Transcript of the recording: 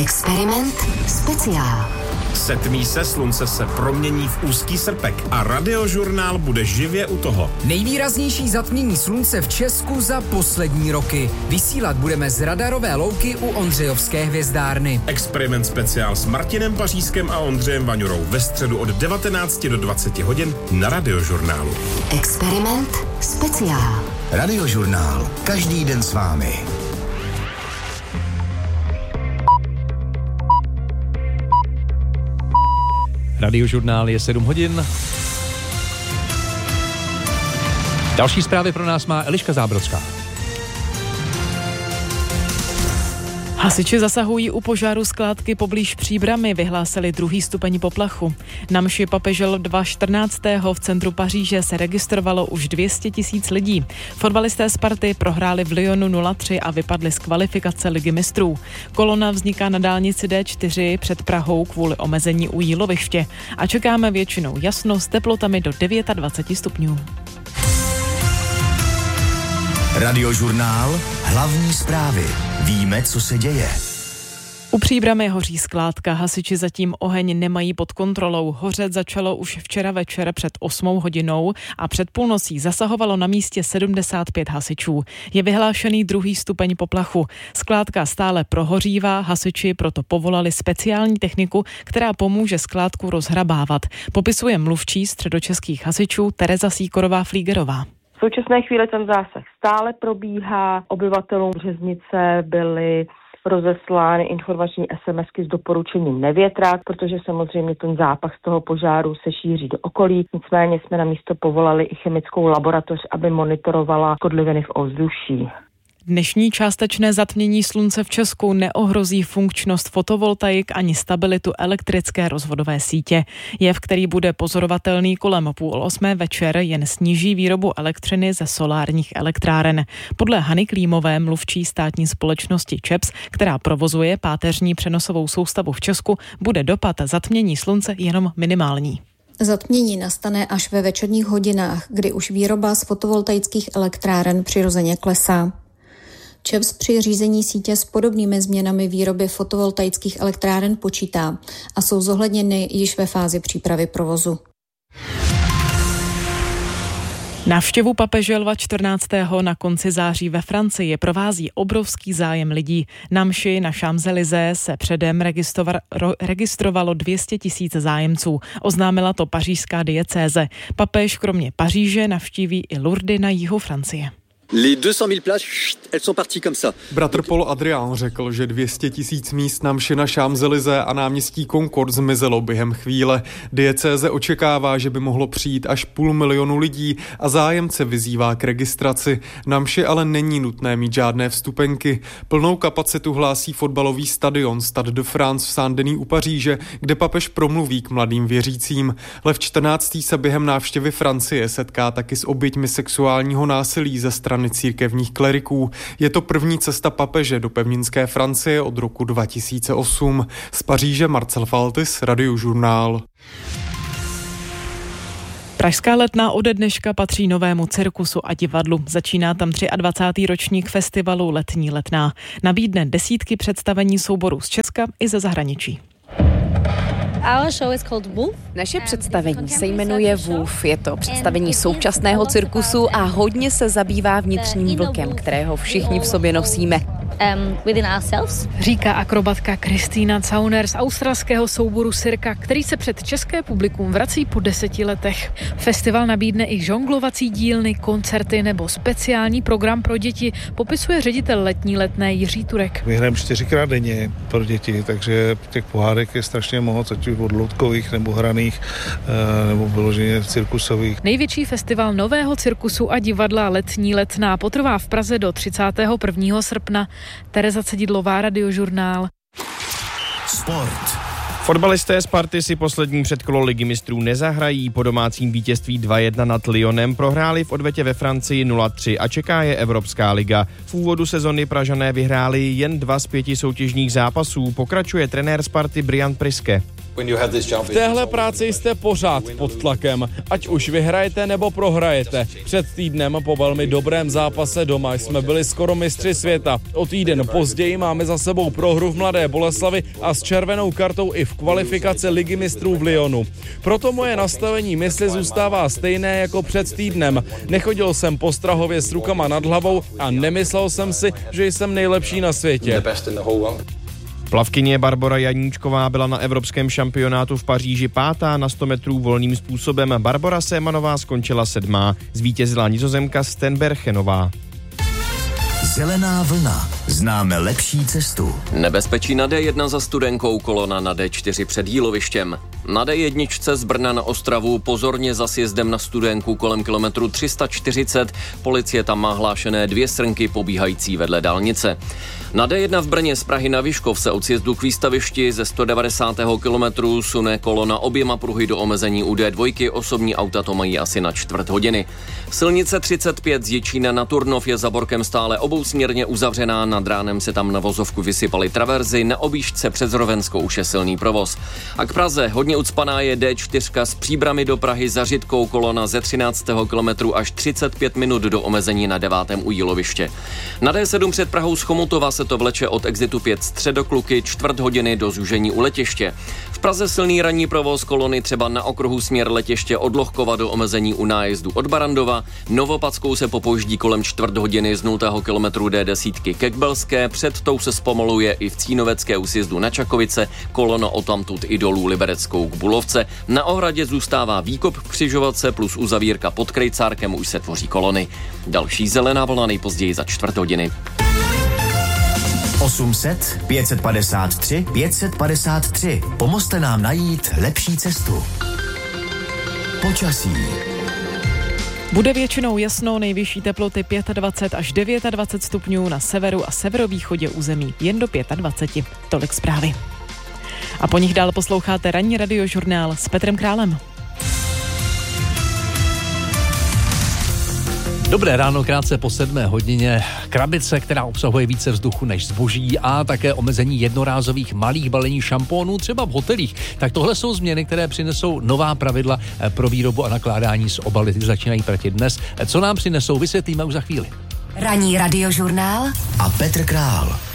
Experiment speciál. Setmí se, slunce se promění v úzký srpek a Radiožurnál bude živě u toho. Nejvýraznější zatmění slunce v Česku za poslední roky. Vysílat budeme z radarové louky u Ondřejovské hvězdárny. Experiment speciál s Martinem Pařískem a Ondřejem Vaňurou ve středu od 19 do 20 hodin na Radiožurnálu. Experiment speciál. Radiožurnál. Každý den s vámi. Radiožurnál je 7 hodin. Další zprávy pro nás má Eliška Zábrodská. Hasiči zasahují u požáru skládky poblíž Příbrami, vyhlásili 2. stupeň poplachu. Na mši papeže Lva 14. v centru Paříže se registrovalo už 200 000 lidí. Fotbalisté Sparty prohráli v Lyonu 0-3 a vypadli z kvalifikace Ligy mistrů. Kolona vzniká na dálnici D4 před Prahou kvůli omezení u Jíloviště a čekáme většinou jasno s teplotami do 29 stupňů. Radiožurnál. Hlavní zprávy. Víme, co se děje. U Příbrami hoří skládka, hasiči zatím oheň nemají pod kontrolou. Hořet začalo už včera večer před 8 hodinou a před půlnocí zasahovalo na místě 75 hasičů. Je vyhlášený 2. stupeň poplachu. Skládka stále prohořívá, hasiči proto povolali speciální techniku, která pomůže skládku rozhrabávat. Popisuje mluvčí středočeských hasičů Tereza Síkorová-Flígerová. V současné chvíli ten zásah stále probíhá. Obyvatelům Březnice byly rozeslány informační SMSky s doporučením nevětrat, protože samozřejmě ten zápach z toho požáru se šíří do okolí. Nicméně jsme na místo povolali i chemickou laboratoř, aby monitorovala škodliviny v ovzduší. Dnešní částečné zatmění slunce v Česku neohrozí funkčnost fotovoltaik ani stabilitu elektrické rozvodové sítě. Jev, který bude pozorovatelný kolem 7:30 večer, jen sníží výrobu elektřiny ze solárních elektráren. Podle Hany Klímové, mluvčí státní společnosti ČEPS, která provozuje páteřní přenosovou soustavu v Česku, bude dopad zatmění slunce jenom minimální. Zatmění nastane až ve večerních hodinách, kdy už výroba z fotovoltaických elektráren přirozeně klesá. ČEPS při řízení sítě s podobnými změnami výroby fotovoltaických elektráren počítá a jsou zohledněny již ve fázi přípravy provozu. Návštěvu papeže Lva 14. na konci září ve Francii provází obrovský zájem lidí. Na mši na Champs-Élysées se předem registrovalo 200 000 zájemců. Oznámila to pařížská diecéze. Papež kromě Paříže navštíví i Lourdes na jihu Francie. Les 200 000 places, elles sont parties comme ça. Bratr Paul Adrián řekl, že 200 000 míst na mši na Champs-Élysées a náměstí Concorde zmizelo během chvíle. Diecéze očekává, že by mohlo přijít až 500 000 lidí a zájemce vyzývá k registraci. Na mši ale není nutné mít žádné vstupenky. Plnou kapacitu hlásí fotbalový stadion Stade de France v Saint-Denis u Paříže, kde papež promluví k mladým věřícím. Lev 14. se během návštěvy Francie setká taky s oběťmi sexuálního násilí ze strany církevních kleriků. Je to první cesta papeže do pevninské Francie od roku 2008. Z Paříže Marcel Faltis, Radiožurnál. Pražská Letná ode dneška patří novému cirkusu a divadlu. Začíná tam 23. ročník festivalu Letní Letná. Nabídne desítky představení souborů z Česka i ze zahraničí. Naše představení se jmenuje Wolf. Je to představení současného cirkusu a hodně se zabývá vnitřním vlkem, kterého všichni v sobě nosíme. Říká akrobatka Kristýna Cauner z australského souboru Cirka, který se před české publikum vrací po 10 letech. Festival nabídne i žonglovací dílny, koncerty nebo speciální program pro děti, popisuje ředitel Letní Letné Jiří Turek. My hrajeme 4krát denně pro děti, takže těch pohádek je strašně moc, ať už od loutkových nebo hraných, nebo vyloženě cirkusových. Největší festival nového cirkusu a divadla Letní Letná potrvá v Praze do 31. srpna. Tereza Cedidlová, Radiožurnál. Sport. Fotbalisté Sparty si poslední předkolo Ligy mistrů nezahrají. Po domácím vítězství 2-1 nad Lyonem prohráli v odvetě ve Francii 0-3 a čeká je Evropská liga. V úvodu sezony Pražané vyhráli jen 2 z 5 soutěžních zápasů. Pokračuje trenér Sparty Brian Priske. V téhle práci jste pořád pod tlakem, ať už vyhrajete nebo prohrajete. Před týdnem po velmi dobrém zápase doma jsme byli skoro mistři světa. O týden později máme za sebou prohru v Mladé Boleslavi a s červenou kartou i v kvalifikaci Ligy mistrů v Lyonu. Proto moje nastavení mysli zůstává stejné jako před týdnem. Nechodil jsem po Strahově s rukama nad hlavou a nemyslel jsem si, že jsem nejlepší na světě. Plavkyně Barbora Janíčková byla na evropském šampionátu v Paříži 5. na 100 metrů volným způsobem. Barbora Sémanová skončila 7. Zvítězila Nizozemka Sten Berchenová. Zelená vlna. Známe lepší cestu. Nebezpečí na D1 za Studenkou, kolona na D4 před Jílovištěm. Na D1 z Brna na Ostravu pozorně za sjezdem na Studenku kolem kilometru 340. Policie tam má hlášené 2 srnky pobíhající vedle dálnice. Na D1 v Brně z Prahy na Vyškov se od sjezdu k výstavišti ze 190. kilometru sune kolona oběma pruhy do omezení u D2. Osobní auta to mají asi na čtvrt hodiny. Silnice 35 z Jičína na Turnov je za Borkem stále obousměrně uzavřená. Nad ránem se tam na vozovku vysypaly traverzy, na objížďce přes Rovenskou už je silný provoz. A k Praze hodně ucpaná je D4 z Příbrami do Prahy za Žitkou, kolona ze 13. kilometru až 35 minut do omezení na 9. u Jíloviště. Na D7 před Prahou z Chomutova se to vleče od exitu 5 Středokluky čtvrt hodiny do zúžení u letiště. V Praze silný ranní provoz kolony třeba na okruhu směr letiště od Lohkova do omezení u nájezdu od Barandova. Novopadskou se popouždí kolem čtvrt hodiny z 0. kilometru D10 ke Kbelské, před tou se zpomaluje i v Cínovecké u sjezdu na Čakovice, kolona odtamtud i dolů Libereckou k Bulovce. Na Ohradě zůstává výkop k křižovatce plus uzavírka pod Krejcárkem, už se tvoří kolony. Další zelená vlna nejpozději za čtvrt hodiny. 800 553 553. Pomozte nám najít lepší cestu. Počasí. Bude většinou jasno, nejvyšší teploty 25 až 29 stupňů na severu a severovýchodě území, jen do 25. Tolik zprávy. A po nich dál posloucháte ranní radiožurnál s Petrem Králem. Dobré ráno, krátce po 7 hodině. Krabice, která obsahuje více vzduchu než zboží a také omezení jednorázových malých balení šampónů, třeba v hotelích. Tak tohle jsou změny, které přinesou nová pravidla pro výrobu a nakládání s obaly. Začínají platit dnes. Co nám přinesou, vysvětlíme už za chvíli. Ranní radiožurnál a Petr Král.